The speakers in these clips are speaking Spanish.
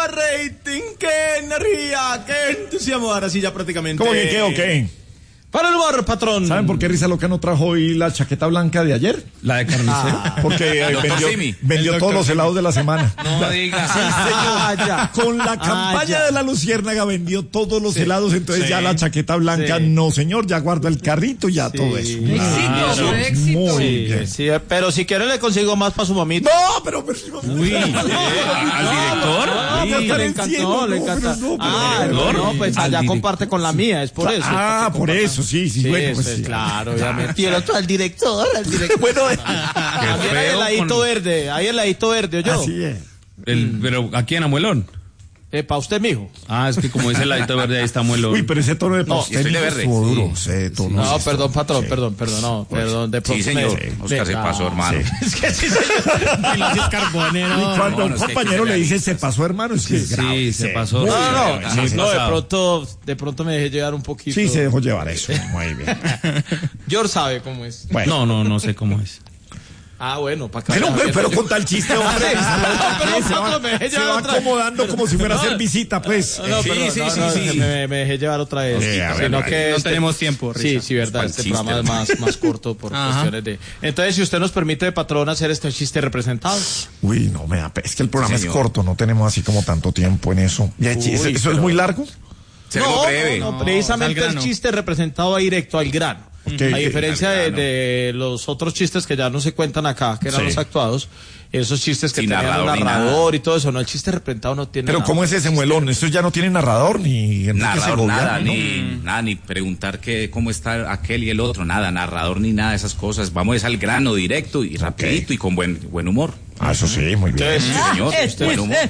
rating, qué energía, qué entusiasmo. Ahora sí ya prácticamente. ¿Cómo que qué o qué? Para el humor, patrón. ¿Saben por qué Risa Loca no trajo hoy la chaqueta blanca de ayer? La de carnicero. Porque vendió todos los helados de la semana. No digas. Con la campaña de la Luciérnaga vendió todos los helados, entonces ya la chaqueta blanca, no señor, ya guarda el carrito, ya todo eso. Éxito. Muy bien. Sí, pero si quiere le consigo más para su mamita. No, pero Uy, ¿al director? No, le encantó, le encanta. No, pues allá comparte con la mía, es por eso. Ah, por eso, sí, bueno, pues sí. Claro, obviamente. Y el otro al director. Bueno, también hay heladito verde, ¿oyó? Así es. Pero ¿a quién? ¿A Muelón? Para usted, mijo. Ah, es que como dice el ladito verde, ahí está Muelón. Uy, pero ese tono de pastel estoy de verde. estuvo duro. Sí, tono. No, perdón, patrón, perdón, de pronto. Sí, señor. Oscar se pasó, hermano. Es que sí, señor. Y cuando un compañero le dice se pasó, hermano, es que es grave. Sí, se pasó. No, de pronto me dejé llevar un poquito. Sí, se dejó llevar eso. Muy bien. George sabe cómo es. Bueno. No sé cómo es. Bueno, para acá. Pero con tal chiste, hombre. Me Se va acomodando como si fuera a hacer visita, pues. Sí. Me dejé llevar otra vez. Sino que no tenemos tiempo. Sí, verdad. Este programa es más corto por cuestiones de. Entonces, si usted nos permite, patrón, hacer este chiste representado. Uy, no, es que el programa es corto, no tenemos así como tanto tiempo en eso. ¿Eso es muy largo? No, precisamente el chiste representado va directo al grano. A diferencia de los otros chistes que ya no se cuentan acá, que eran los actuados, esos chistes que tenían un narrador y todo eso, no, el chiste representado no tiene Pero nada. ¿cómo es ese Muelón? ¿Esto ya no tiene narrador ni narrador, nada, ni preguntar cómo está aquel y el otro, nada, narrador ni nada de esas cosas. Vamos al grano directo y rapidito y con buen humor. Ah, eso sí, muy bien. Entonces, sí, señor, buen humor.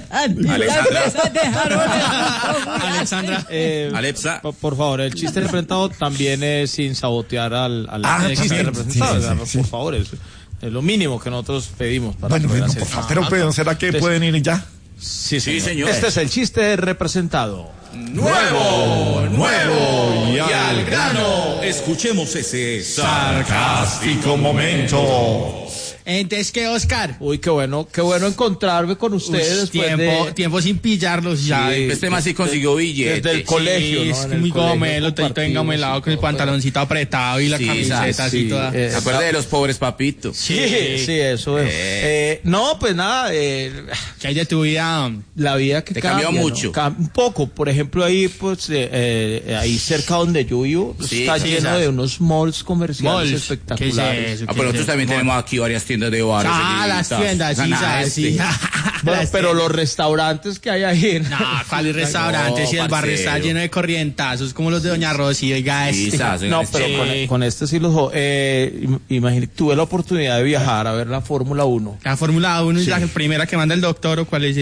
Alexa. Por favor, el chiste representado también es sin sabotear al chiste representado. Sí. Por favor, es lo mínimo que nosotros pedimos para poder hacer. Pero ¿será que pueden ir ya? Sí, señor. Este es el chiste representado. Nuevo y al grano. Escuchemos ese sarcástico momento. Entonces, ¿qué, Oscar? Uy, qué bueno encontrarme con ustedes. Tiempo sin pillarlos ya. Este tema sí consiguió billete. Desde el colegio, ¿no? Es que muy gomelo, téngame el lado con el pantaloncito apretado y la camiseta así toda. ¿Se acuerda de los pobres papitos? Sí, eso es. No, pues nada. ¿Qué hay de tu vida? La vida que cambia, cambió mucho. ¿No? Un poco. Por ejemplo, ahí, pues, ahí cerca donde yo vivo, está lleno de unos malls comerciales espectaculares. ¿Qué es eso? Pero nosotros también tenemos aquí varias tiendas de bares. Las tiendas, sí. Bueno, pero los restaurantes que hay ahí. No, ¿cuáles restaurantes? Si el barrio está lleno de corrientazos, como los de Doña Rosy, oiga, No, pero con este sí los... imagínate, tuve la oportunidad de viajar a ver la Fórmula 1. La Fórmula 1 es la primera que manda el doctor, ¿o cuál es?